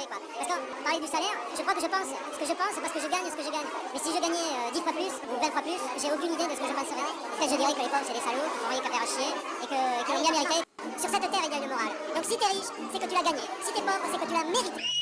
quoi. Parce que parler du salaire, je crois que je pense ce que je pense parce que je gagne ce que je gagne. Mais si je gagnais 10 fois plus ou 20 fois plus, j'ai aucune idée de ce que je penserais. Peut-être je dirais que les pauvres c'est des salauds, qui font rien qu'à faire à chier et que l'on bien mérité. Sur cette terre il y a une morale. Donc si t'es riche, c'est que tu l'as gagné. Si t'es pauvre, c'est que tu l'as mérité.